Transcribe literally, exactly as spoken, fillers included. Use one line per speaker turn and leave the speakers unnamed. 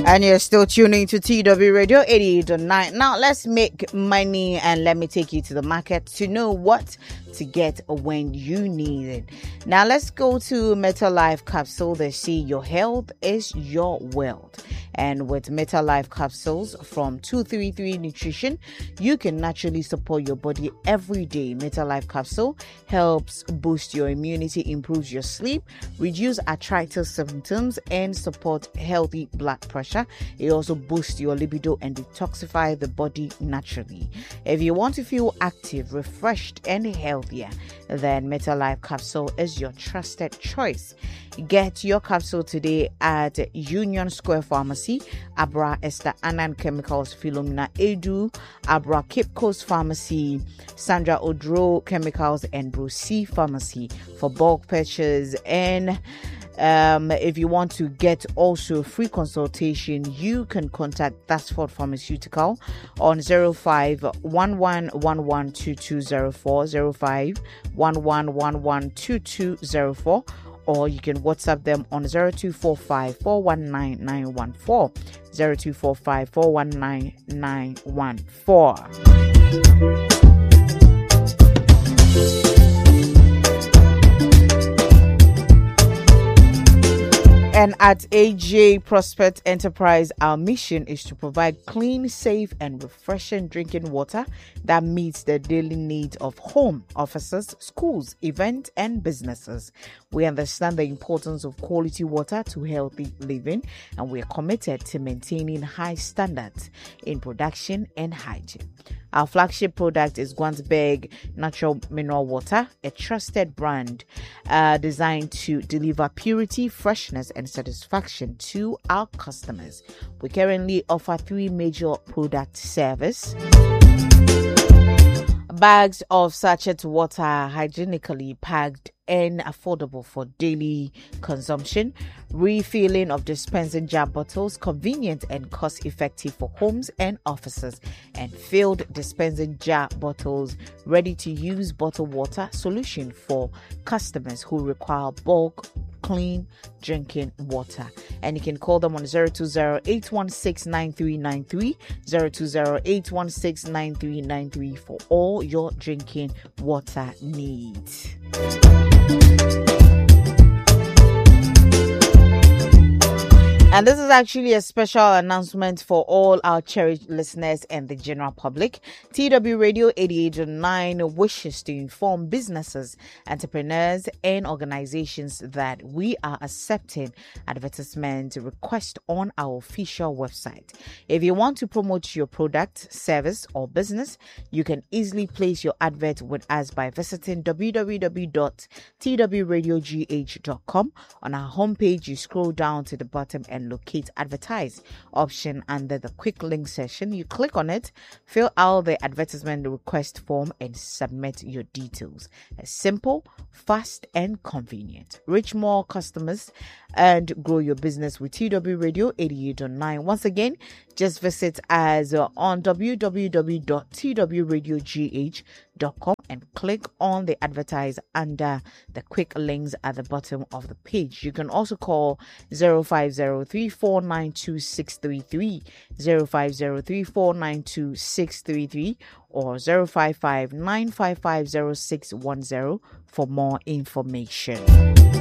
And you're still tuning to T W Radio eighty-eight point nine. Now let's make money and let me take you to the market to know what to get when you need it. Now let's go to MetaLife Capsule. They say your health is your wealth. And with MetaLife Capsules from two thirty-three Nutrition, you can naturally support your body every day. MetaLife Capsule helps boost your immunity, improves your sleep, reduce arthritis symptoms, and support healthy blood pressure. It also boosts your libido and detoxify the body naturally. If you want to feel active, refreshed, and healthier, then MetaLife Capsule is your trusted choice. Get your capsule today at Union Square Pharmacy, Abra Esther Anand Chemicals, Philomena Edu, Abra Cape Coast Pharmacy, Sandra Odro Chemicals, and Brucey Pharmacy for bulk purchase. And Um, if you want to get also free consultation, you can contact Dasford Pharmaceutical on zero five one one one one two two zero four, zero five one one one one two two zero four, or you can WhatsApp them on zero two four five four one nine nine one four, zero two four five four one nine nine one four. And at A J Prospect Enterprise, our mission is to provide clean, safe, and refreshing drinking water that meets the daily needs of home, offices, schools, events, and businesses. We understand the importance of quality water to healthy living, and we are committed to maintaining high standards in production and hygiene. Our flagship product is Gwansberg Natural Mineral Water, a trusted brand uh, designed to deliver purity, freshness, and satisfaction to our customers. We currently offer three major product service. Bags of sachet water, hygienically packed and affordable for daily consumption. Refilling of dispensing jar bottles, convenient and cost-effective for homes and offices. And filled dispensing jar bottles, ready-to-use bottled water solution for customers who require bulk clean drinking water. And you can call them on zero two zero eight one six nine three nine three, zero two zero eight one six nine three nine three for all your drinking water needs. And this is actually a special announcement for all our cherished listeners and the general public. T W Radio eighty-eight point nine wishes to inform businesses, entrepreneurs, and organizations that we are accepting advertisement requests on our official website. If you want to promote your product, service, or business, you can easily place your advert with us by visiting w w w dot t w radio g h dot com. On our homepage, you scroll down to the bottom and locate advertise option under the quick link section. You click on it, fill out the advertisement request form, and submit your details. It's simple, fast, and convenient. Reach more customers and grow your business with T W Radio eighty-eight point nine. Once again, just visit us on w w w dot t w radio g h dot com and click on the advertise under the quick links at the bottom of the page. You can also call zero five zero three four nine two six three three, zero five zero three four nine two six three three, or zero five five nine five five zero six one zero for more information.